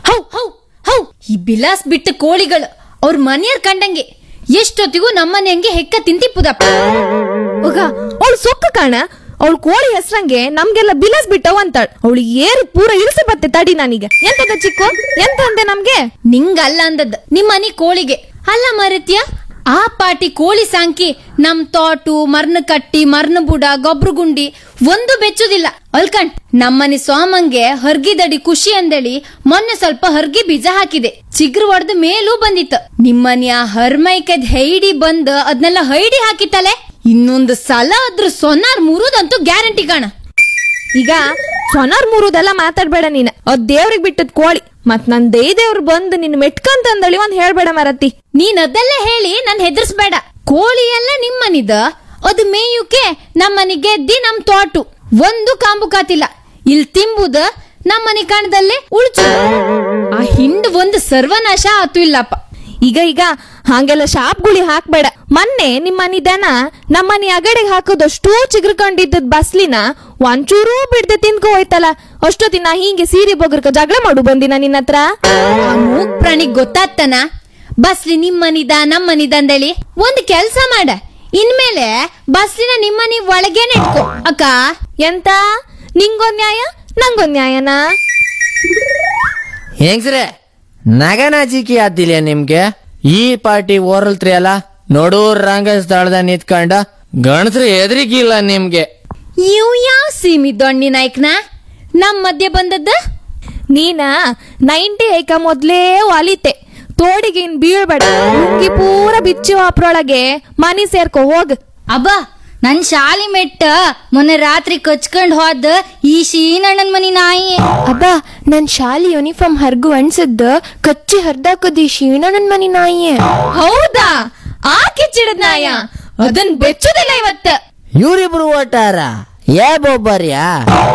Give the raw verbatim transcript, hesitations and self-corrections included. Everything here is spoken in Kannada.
ಹೌ ಹೌ ಹೌ ಈ ಬಿಲಾಸ್ ಬಿಟ್ಟ ಕೋಳಿಗಳು ಅವ್ರ ಮನೆಯರ್ ಕಂಡಂಗೆ ಎಷ್ಟೊತ್ತಿಗೂ ನಮ್ಮನೆ ಹಂಗೆ ಹೆಕ್ಕ ತಿಂತಿಪ್ಪುದಪ್ಪ. ಹೋಗ ಅವಳು ಸೊಕ್ಕ ಕಾಣ, ಅವಳು ಕೋಳಿ ಹೆಸ್ರಂಗೆ ನಮ್ಗೆಲ್ಲ ಬಿಲಾಸ್ ಬಿಟ್ಟವ್ ಅಂತಾಳ. ಅವಳು ಏರು ಪೂರ ಇಳಿಸಿ ಬತ್ತೆ ತಡಿ ನನಗೆ. ಎಂತದ ಚಿಕ್ಕು ಎಂತ ಅಂದೆ ನಮ್ಗೆ? ನಿಂಗಲ್ಲ ಅಂದದ್ ನಿಮ್ಮನಿ ಕೋಳಿಗೆ ಅಲ್ಲ ಮರತ್ಯ. ಆ ಪಾಟಿ ಕೋಳಿ ಸಾಂಕಿ ನಮ್ ತೋಟು ಮರ್ನ ಕಟ್ಟಿ ಮರ್ನ ಬುಡ ಗೊಬ್ರು ಗುಂಡಿ ಒಂದು ಬೆಚ್ಚುದಿಲ್ಲ ಅಲ್ಕಂಡ್. ನಮ್ಮನಿ ಸೋಮಂಗೆ ಹರ್ಗಿದಡಿ ಖುಷಿ ಅಂದೇಳಿ ಮೊನ್ನೆ ಸ್ವಲ್ಪ ಹರ್ಗಿ ಬೀಜ ಹಾಕಿದೆ, ಚಿಗ್ರು ಒಡ್ದ ಮೇಲೂ ಬಂದಿತ್ತು. ನಿಮ್ಮನಿ ಆ ಹರ್ಮೈಕದ್ ಹೈಡಿ ಬಂದ್ ಅದ್ನೆಲ್ಲ ಹೈಡಿ ಹಾಕಿತ್ತಲೆ. ಇನ್ನೊಂದು ಸಲ ಅದ್ರ ಸೊನಾರ್ ಮುರುದಂತೂ ಗ್ಯಾರಂಟಿ ಕಾಣ. ಈಗ ಸೊನಾರ್ ಮೂರುದೆಲ್ಲ ಮಾತಾಡ್ಬೇಡ ನೀನ್. ಅದ್ ದೇವ್ರಿಗೆ ಬಿಟ್ಟದ್ ಕೋಳಿ, ಮತ್ ನನ್ ದೈ ದೇವ್ರು ಬಂದು ನಿನ್ ಮೆಟ್ಕಂತ ಅಂದಳಿ ಒಂದ್ ಹೇಳ್ಬೇಡ ಮರತಿ. ನೀನ್ ಅದೆಲ್ಲ ಹೇಳಿ ನನ್ ಹೆದರ್ಸ್ಬೇಡ. ಕೋಳಿ ಎಲ್ಲ ನಿಮ್ಮನಿದ, ಅದು ಮೇಯುಕೆ ನಮ್ಮನಿ ಗೆದ್ದಿ ನಮ್ ತೋಟು ಒಂದು ಕಾಂಬು ಕಾತಿಲ್ಲ. ಇಲ್ ತಿಂಬುದ ನಮ್ಮನಿ ಕಾಣದಲ್ಲೇ ಉಳ್ಚು. ಆ ಹಿಂಡ್ ಒಂದು ಸರ್ವನಾಶ ಆತು ಇಲ್ಲಪ್ಪ. ಈಗ ಈಗ ಹಂಗೆಲ್ಲ ಶಾಪ್ಗುಳಿ ಹಾಕ್ಬೇಡ. ಮೊನ್ನೆ ನಿಮ್ಮನಿ ದನ ನಮ್ಮನಿ ಅಗಡೆಗೆ ಹಾಕೋದಷ್ಟು ಚಿಗ್ರಕೊಂಡಿದ್ದದ್ ಬಸ್ಲಿನ ಒಂಚೂರೂ ಬಿಡ್ದೆ ತಿನ್ಕೊ ಹೋಯ್ತಲ್ಲ. ಅಷ್ಟೊತ್ತಿನ ಹಿಂಗೆ ಸೀರೆ ಬೊಗರ್ಕ ಜಗಳ ಮಾಡು ಬಂದಿನ ನಿನ್ನ ಹತ್ರ. ಆ ಮೂಕ್ ಪ್ರಾಣಿಗ್ ಗೊತ್ತಾಗ್ತಾನ ಬಸ್ಲಿ ನಿಮ್ಮನಿದ ನಮ್ಮನಿದ ಅಂದೇಳಿ. ಒಂದ್ ಕೆಲ್ಸ ಮಾಡ, ಇನ್ಮೇಲೆ ಬಸ್ಲಿನ ನಿಮ್ಮನಿ ಒಳಗೇನೆ ಇಟ್ಕೋ ಅಕ್ಕ. ಎಂತ ನಿಂಗೊಂದ್ ನ್ಯಾಯ ನಂಗೊಂದ್ ನ್ಯಾಯನಾ? ಹೆಂಗ್ಸ್ರೆ ನಗನಾಚಿಕೆ ಆತಿಲ್ಲ ನಿಮ್ಗೆ? ಈ ಪಾರ್ಟಿ ಓರಲ್ತ್ರಿ ಅಲ್ಲ ನೋಡು, ರಂಗ ಸ್ಥಳದ ನಿಂತ್ಕೊಂಡ ಗಣಸ್ರು ಎದ್ರಿಗಿಲ್ಲ ನಿಮ್ಗೆ. ಇವ್ ಯಾವ ಸೀಮಿ ದೊಣ್ಣಿ ನಾಯ್ಕನ ನಮ್ ಮಧ್ಯೆ ಬಂದದ್ದ? ನೀನ ನೈಂಟಿ ಐಕ ಮೊದ್ಲೇ ವಾಲಿತೆ, ತೋಡಿಗೆ ಇನ್ ಬೀಳ್ಬೇಡ. ಹುಂಗಿ ಪೂರ ಬಿಚ್ಚು ಅಪ್ರೊಳಗೆ ಮನಿ ಸೇರ್ಕೊ ಹೋಗ್. ಅಬ್ಬ ನನ್ ಶಾಲಿ ಮೆಟ್ಟ ಮೊನ್ನೆ ರಾತ್ರಿ ಕಚ್ಕೊಂಡ್ ಹೋದ ಈ ಶೀನಣ್ಣನ್ ಮನಿ ನಾಯಿ. ಅಬ್ಬ ನನ್ ಶಾಲಿ ಯೂನಿಫಾರ್ಮ್ ಹರ್ಗು ಅನ್ಸದ್ದ ಕಚ್ಚಿ ಹರ್ದಾಕದಿ ಶೀಣನನ್ ಮನಿ ನಾಯಿ. ಹೌದಾ? ಆ ಕಿಚ್ಚಿಡದ್ ನಾಯ ಅದನ್ ಬೆಚ್ಚುದಿಲ್ಲ ಇವತ್ತ. ಇವ್ರಿಬ್ರು ಓಟಾರ ಏ ಬೊಬ್ಬರ್ಯಾ?